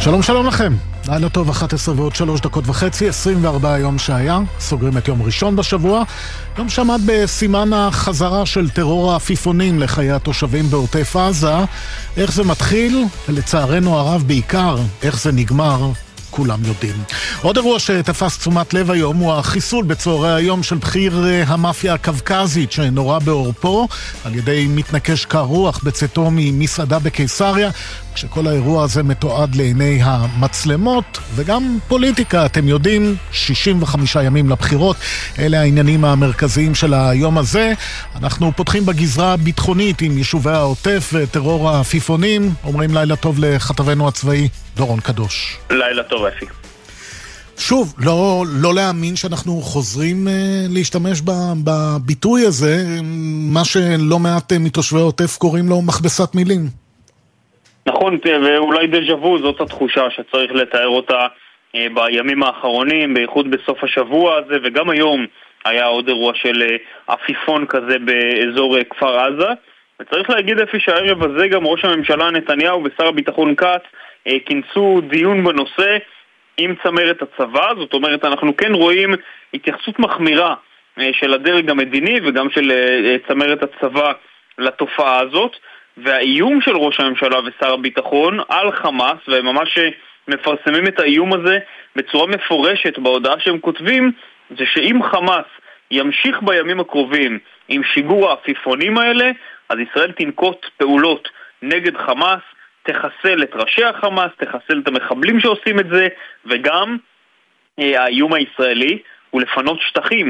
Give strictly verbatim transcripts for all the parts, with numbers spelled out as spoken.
שלום שלום לכם, לילה טוב, אחת עשרה ועוד שלוש דקות וחצי, עשרים וארבעה יום שהיה, סוגרים את יום ראשון בשבוע, יום שעמד בסימן החזרה של טרור העפיפונים לחיי התושבים בעוטף עזה. איך זה מתחיל, ולצערנו הרב בעיקר, איך זה נגמר, כולם יודעים. עוד אירוע שתפס תשומת לב היום הוא החיסול בצהרי היום של בכיר המאפיה הקווקזית שנורא באורפו על ידי מתנקש קרוח בצאתו ממסעדה בקיסריה, כשכל האירוע הזה מתועד לעיני המצלמות. וגם פוליטיקה, אתם יודעים, שישים וחמישה ימים לבחירות, אלה העניינים המרכזיים של היום הזה. אנחנו פותחים בגזרה הביטחונית עם יישובי העוטף וטרור העפיפונים. אומרים לילה טוב לכתבנו הצבאי דורון קדוש. לילה טוב אפי. שוב, לא, לא להאמין שאנחנו חוזרים אה, להשתמש בביטוי הזה, מה שלא מעט אה, מתושבי העוטף קוראים לו מכבסת מילים. נכון, ואולי דז'ה-וו, זאת התחושה שצריך לתאר אותה אה, בימים האחרונים, בייחוד בסוף השבוע הזה, וגם היום היה עוד אירוע של אה, עפיפון כזה באזור אה, כפר עזה. וצריך להגיד אפי שהערב הזה גם ראש הממשלה נתניהו ושר הביטחון כץ אה, כינסו דיון בנושא עם צמרת הצבא. זאת אומרת, אנחנו כן רואים התייחסות מחמירה אה, של הדרג המדיני וגם של אה, צמרת הצבא לתופעה הזאת. והאיום של ראש הממשלה ושר הביטחון על חמאס, והם ממש מפרסמים את האיום הזה בצורה מפורשת בהודעה שהם כותבים, זה שאם חמאס ימשיך בימים הקרובים עם שיגור העפיפונים האלה, אז ישראל תנקוט פעולות נגד חמאס, תחסל את ראשי החמאס, תחסל את המחבלים שעושים את זה, וגם אה, האיום הישראלי הוא לפנות שטחים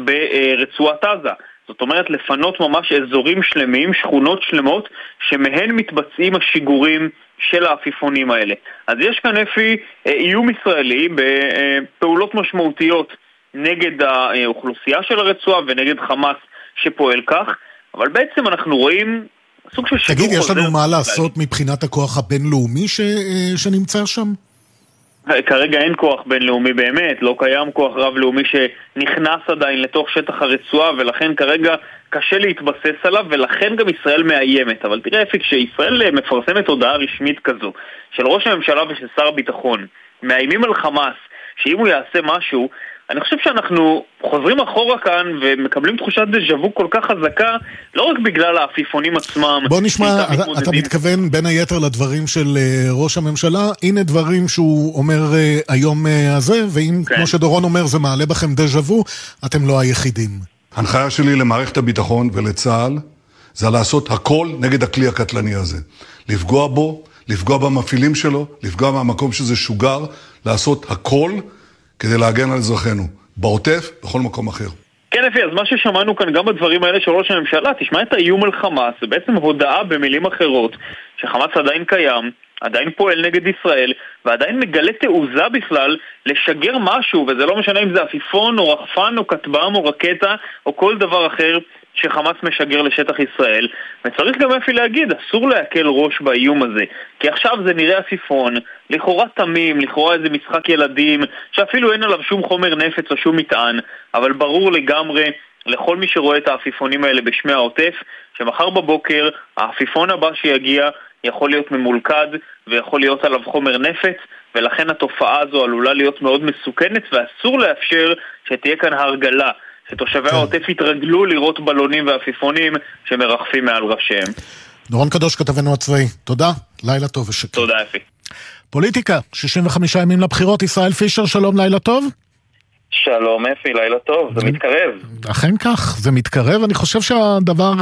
ברצועת עזה. זאת אומרת, לפנות ממש אזורים שלמים, שכונות שלמות, שמהן מתבצעים השיגורים של העפיפונים האלה. אז יש כאן אפי איום ישראלי בפעולות משמעותיות נגד האוכלוסייה של הרצועה ונגד חמאס שפועל כך, אבל בעצם אנחנו רואים סוג של שיגור. תגיד, יש לנו מה לעשות מבחינת הכוח הבינלאומי ש... שנמצא שם? כרגע אין כוח בינלאומי באמת, לא קיים כוח רב-לאומי שנכנס עדיין לתוך שטח הרצועה, ולכן כרגע קשה להתבסס עליו, ולכן גם ישראל מאיימת. אבל תראה אפי, כשישראל מפרסמת הודעה רשמית כזו של ראש הממשלה ושל שר הביטחון, מאיימים על חמאס שאם הוא יעשה משהו, אני חושב שאנחנו חוזרים אחורה כאן ומקבלים תחושת דז'ה-וו כל כך חזקה, לא רק בגלל העפיפונים עצמם. בוא נשמע, אתה, אתה מתכוון בין היתר לדברים של uh, ראש הממשלה, הנה דברים שהוא אומר uh, היום uh, הזה, ואם כן. כמו שדורון אומר זה מעלה בכם דז'ה-וו, אתם לא היחידים. הנחיה שלי למערכת הביטחון ולצה"ל, זה לעשות הכל נגד הכלי הקטלני הזה. לפגוע בו, לפגוע במפעילים שלו, לפגוע במקום שזה שוגר, לעשות הכל כדי להגן על אזרחינו, בעוטף, בכל מקום אחר. כן, אפי, אז מה ששמענו כאן גם בדברים האלה של ראש הממשלה, תשמע את האיום על חמאס, זה בעצם הודעה במילים אחרות, שחמאס עדיין קיים, עדיין פועל נגד ישראל, ועדיין מגלה תעוזה בכלל לשגר משהו, וזה לא משנה אם זה עפיפון או רחפן או כטב"ם או רקטה או כל דבר אחר שחמאס משגר לשטח ישראל. וצריך גם אפי להגיד, אסור להקל ראש באיום הזה, כי עכשיו זה נראה עפיפון, לכאורה תמים, לכאורה איזה משחק ילדים, שאפילו אין עליו שום חומר נפץ או שום מטען, אבל ברור לגמרי לכל מי שרואה את העפיפונים האלה בשמי העוטף, שמחר בבוקר העפיפון הבא שיגיע יכול להיות ממולכד ויכול להיות עליו חומר נפץ, ולכן התופעה הזו עלולה להיות מאוד מסוכנת, ואסור לאפשר שתהיה כאן הרגלה, שתושבי כן. העוטף יתרגלו לראות בלונים ועפיפונים שמרחפים מעל ראשיהם. דורון קדוש, כתבנו הצבאי, תודה, לילה טוב ושקט. תודה אפי. פוליטיקה, שישים וחמישה ימים לבחירות, ישראל פישר, שלום, לילה טוב. שלום אפי, לילה טוב, זה מתקרב. אכן כך, זה מתקרב. אני חושב שהדבר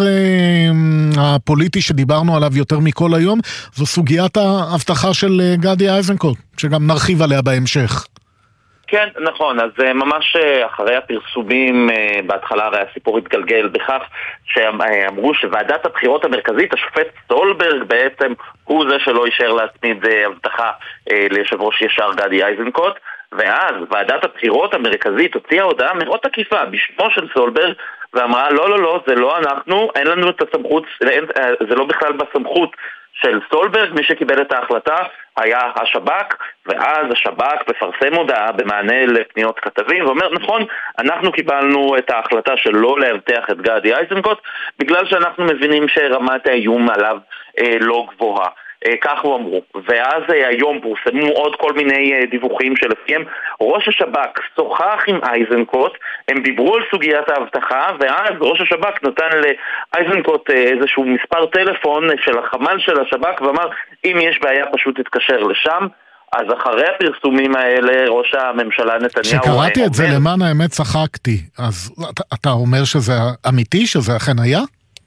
אה, הפוליטי שדיברנו עליו יותר מכל היום, זו סוגיית ההבטחה של אה, גדי איזנקוט, שגם נרחיב עליה בהמשך. כן, נכון, אז ממש אחרי הפרסומים, בהתחלה הרי הסיפור התגלגל בכך שאמרו שוועדת הבחירות המרכזית, השופט סטולברג בעצם הוא זה שלא יישאר להצמיד הבטחה ליושב ראש ישר גדי איזנקוט, ואז ועדת הבחירות המרכזית הוציאה הודעה מאוד תקיפה בשמו של סטולברג, ואמרה לא לא לא, זה לא אנחנו, אין לנו את הסמכות, זה לא בכלל בסמכות של סטולברג, מי שקיבל את ההחלטה היה השב"כ, ואז השב"כ מפרסם הודעה במענה לפניות כתבים, ואומר, נכון, אנחנו קיבלנו את ההחלטה של לא לאבטח את גדי איזנקוט, בגלל שאנחנו מבינים שרמת האיום עליו אה, לא גבוהה. כך הוא אמרו. ואז היום פורסמו עוד כל מיני דיווחים שלפיהם ראש השב"כ שוחח עם אייזנקוט, הם דיברו על סוגיית ההבטחה, ואז ראש השב"כ נתן לאייזנקוט איזשהו מספר טלפון של החמ"ל של השב"כ ואמר, אם יש בעיה פשוט תתקשר לשם. אז אחרי הפרסומים האלה ראש הממשלה נתניהו... כשקראתי את זה למען האמת צחקתי, אז אתה אומר שזה אמיתי, שזה אכן היה?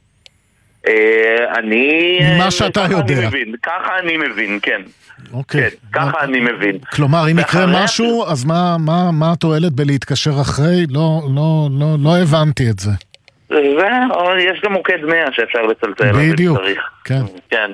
אני... מה שאתה יודע. ככה אני מבין, כן. אוקיי. ככה אני מבין. כלומר, אם יקרה משהו, אז מה התועלת בלהתקשר אחרי? לא הבנתי את זה. יש גם מוקד מאה שאפשר לצלצל. בדיוק, כן. כן.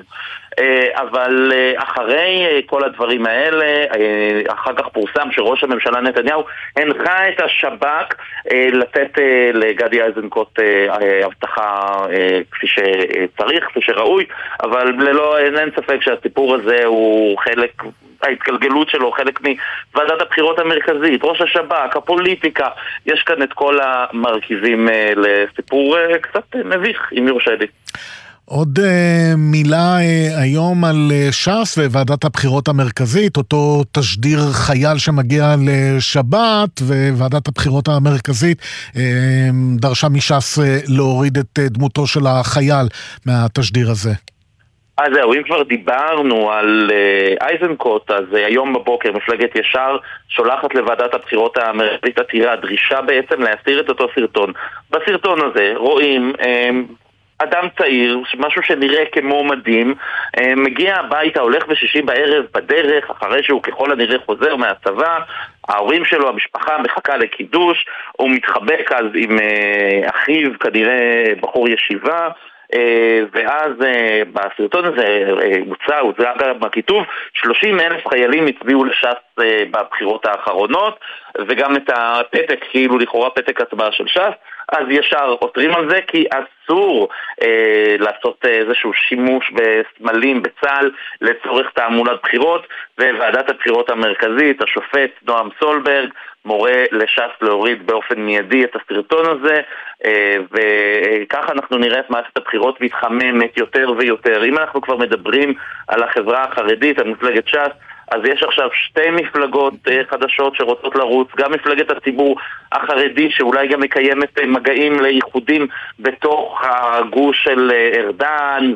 אבל אחרי כל הדברים האלה, אחר כך פורסם שראש הממשלה נתניהו הנחה את השב"כ לתת לגדי איזנקוט הבטחה כפי שצריך, כפי שראוי, אבל ללא, אין ספק שהסיפור הזה הוא חלק, ההתגלגלות שלו, חלק מוועדת הבחירות המרכזית, ראש השב"כ, הפוליטיקה, יש כאן את כל המרכיבים לסיפור קצת מביך, אם יורשה לי. עוד uh, מילה uh, היום על uh, ש"ס וועדת הבחירות המרכזית, אותו תשדיר חייל שמגיע לשבת, וועדת הבחירות המרכזית uh, דרשה מש"ס uh, להוריד את uh, דמותו של החייל מהתשדיר הזה. אז זהו, אם כבר דיברנו על uh, אייזנקוט, אז uh, היום בבוקר מפלגת ישר שולחת לוועדת הבחירות המרכזית עתירה, דרישה בעצם להסיר את אותו סרטון. בסרטון הזה רואים... Uh, אדם צעיר, משהו שנראה כמו מדהים, מגיע הביתה, הולך בשישי בערב בדרך, אחרי שהוא ככל הנראה חוזר מהצבא, ההורים שלו, המשפחה מחכה לקידוש, הוא מתחבק אז עם אחיו, כנראה בחור ישיבה, ואז בסרטון הזה הוצא, הוצא גם הכיתוב, שלושים אלף חיילים הצביעו לש"ס בבחירות האחרונות, וגם את הפתק, כאילו לכאורה פתק הצבעה של ש"ס, אז ישר עותרים על זה, כי אסור אה, לעשות איזשהו שימוש בסמלים בצה"ל לצורך תעמולת בחירות, וועדת הבחירות המרכזית, השופט נועם סולברג, מורה לש"ס להוריד באופן מיידי את הסרטון הזה, אה, וככה אנחנו נראה את מערכת הבחירות מתחממת יותר ויותר. אם אנחנו כבר מדברים על החברה החרדית, על מפלגת ש"ס, אז יש עכשיו שתי מפלגות חדשות שרוצות לרוץ, גם מפלגת הציבור החרדי שאולי גם מקיימת מגעים לייחודים בתוך הגוש של ארדן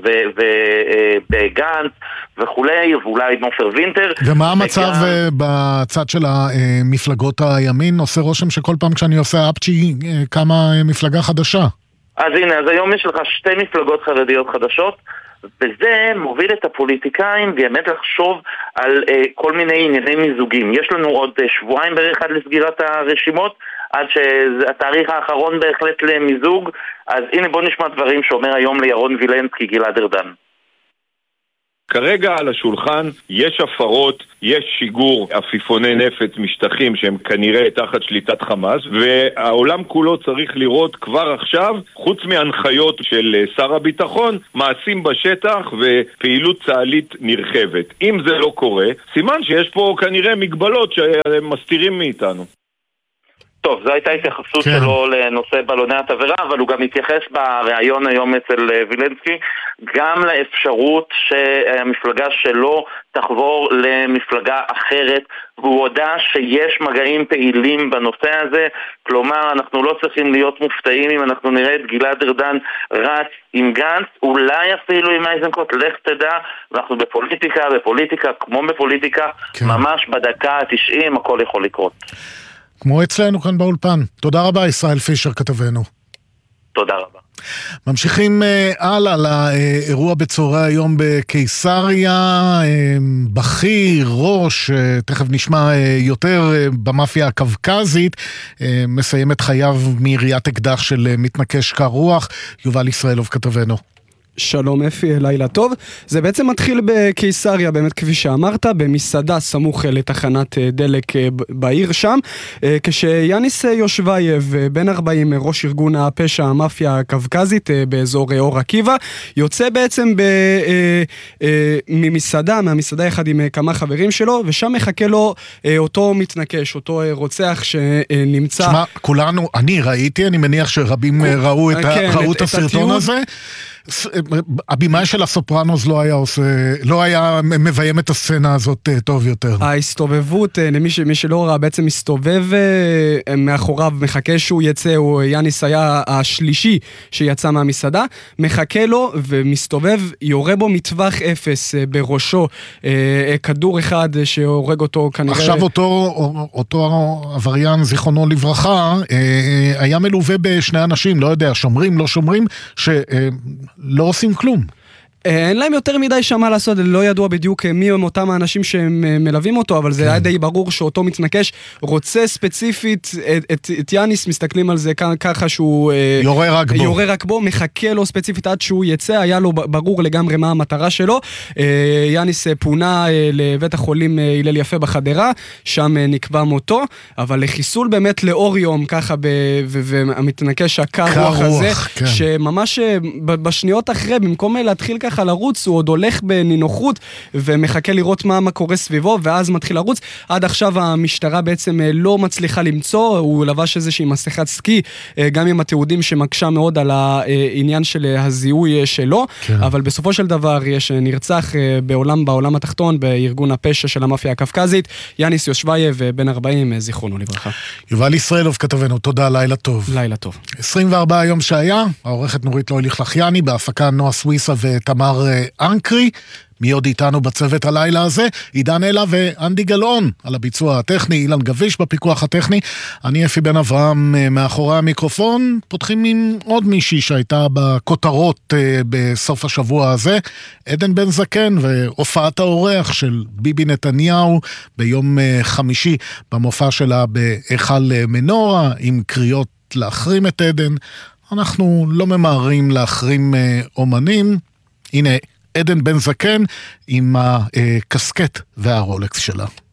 וגנץ וכולי, ואולי נופר וינטר. ומה המצב בצד של המפלגות הימין? עושה רושם שכל פעם כשאני עושה אפצ'י קמה מפלגה חדשה. אז הנה, אז היום יש לך שתי מפלגות חרדיות חדשות, וזה מוביל את הפוליטיקאים באמת לחשוב על uh, כל מיני ענייני מיזוגים. יש לנו עוד uh, שבועיים בערך עד לסגירת הרשימות, עד שהתאריך האחרון בהחלט למיזוג. אז הנה בוא נשמע דברים שאומר היום לירון וילנסקי גלעד ארדן. כרגע על השולחן יש הפרות, יש שיגור עפיפוני נפץ משטחים שהם כנראה תחת שליטת חמאס, והעולם כולו צריך לראות כבר עכשיו, חוץ מהנחיות של שר הביטחון, מעשים בשטח ופעילות צה"לית נרחבת. אם זה לא קורה, סימן שיש פה כנראה מגבלות שמסתירים מאיתנו. טוב, זו הייתה התייחסות כן. שלו לנושא בלוני התברה, אבל הוא גם התייחס בריאיון היום אצל וילנסקי גם לאפשרות שהמפלגה שלו תחבור למפלגה אחרת, והוא הודע שיש מגעים פעילים בנושא הזה, כלומר אנחנו לא צריכים להיות מופתעים אם אנחנו נראה את גלעד ארדן רץ עם גנץ, אולי אפילו עם איזנקוט, לך תדע, ואנחנו בפוליטיקה, בפוליטיקה כמו בפוליטיקה, כן. ממש בדקה ה-תשעים הכל יכול לקרות. כמו אצלנו כאן באולפן. תודה רבה, ישראל פישר כתבנו. תודה רבה. ממשיכים הלאה לאירוע בצהרי היום בקיסריה, בכיר, ראש, תכף נשמע יותר, במאפיה הקווקזית, מסיים את חייו מיריית אקדח של מתנקש קר רוח. יובל ישראלוב כתבנו. שלום אפי, לילה טוב. זה בעצם מתחיל בקיסריה, באמת כפי שאמרת, במסעדה סמוך לתחנת דלק בעיר שם, כשיאניס יושבייב, בן ארבעים, ראש ארגון הפשע המאפיה הקווקזית באזור אור עקיבא, יוצא בעצם ממסעדה, מהמסעדה אחד עם כמה חברים שלו, ושם מחכה לו אותו מתנקש, אותו רוצח שנמצא... שמה, כולנו, אני ראיתי, אני מניח שרבים ראו את הסרטון הזה, הבימאי של הסופרנוס לא היה עושה, לא היה מביים את הסצנה הזאת טוב יותר. ההסתובבות, למי ש, מי שלא ראה, בעצם מסתובב מאחוריו, מחכה שהוא יצא, הוא, יאניס היה השלישי שיצא מהמסעדה, מחכה לו ומסתובב, יורה בו מטווח אפס בראשו, כדור אחד שהורג אותו כנראה... עכשיו אותו, אותו עבריין, זיכרונו לברכה, היה מלווה בשני אנשים, לא יודע, שומרים, לא שומרים, שלא עושים כלום. אין להם יותר מדי שמה לעשות, לא ידוע בדיוק מי הם אותם האנשים שהם מלווים אותו, אבל זה היה די ברור שאותו מתנקש רוצה ספציפית את, את, את יאניס, מסתכלים על זה ככה שהוא יורה רק בו. יורה רק בו, מחכה לו ספציפית עד שהוא יצא, היה לו ברור לגמרי מה המטרה שלו. יאניס פונה לבית החולים הלל יפה בחדרה, שם נקבע מותו, אבל לחיסול באמת לאור יום, ככה, והמתנקש הקר רוח הזה, כן. שממש בשניות אחרי, במקום להתחיל ככה, על לרוץ, הוא עוד הולך בנינוחות ומחכה לראות מה, מה קורה סביבו, ואז מתחיל לרוץ. עד עכשיו המשטרה בעצם לא מצליחה למצוא, הוא לבש איזושהי מסכת סקי, גם עם התיעודים שמקשה מאוד על העניין של הזיהוי שלו, כן. אבל בסופו של דבר יש נרצח בעולם, בעולם התחתון, בארגון הפשע של המאפיה הקפקזית, יאניס יושבייב, בן ארבעים, זיכרונו לברכה. יובל ישראלוב כתבנו, תודה, לילה טוב. לילה טוב. עשרים וארבעה היום שהיה, העורכת נורית לויליך לחייני, בהפקה נועה סוויסה ותמר אנקרי, מי עוד איתנו בצוות הלילה הזה? עידן אלה ואנדי גלאון על הביצוע הטכני, אילן גביש בפיקוח הטכני, אני אפי בן אברהם מאחורי המיקרופון. פותחים עם עוד מישהי שהייתה בכותרות בסוף השבוע הזה, עדן בן זקן, והופעת האורח של ביבי נתניהו ביום חמישי במופע שלה בהיכל מנורה, עם קריאות להחרים את עדן. אנחנו לא ממהרים להחרים אומנים. הנה עדן בן זקן עם הקסקט והרולקס שלה.